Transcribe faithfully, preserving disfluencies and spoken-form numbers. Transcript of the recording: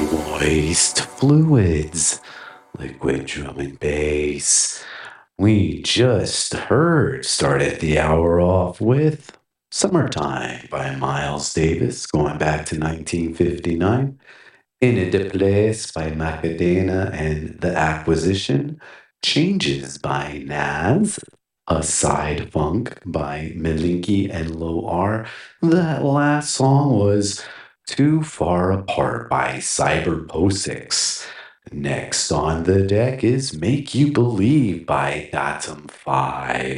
Moist fluids, liquid drum and bass. We just heard started the hour off with Summertime by Miles Davis, going back to nineteen fifty-nine. In a Place by Macadena and The Acquisition. Changes by Nas. Aside Funk by Malinki and Low R. That last song was Too Far Apart by Cyberposics. Next on the deck is Make You Believe by Datum five.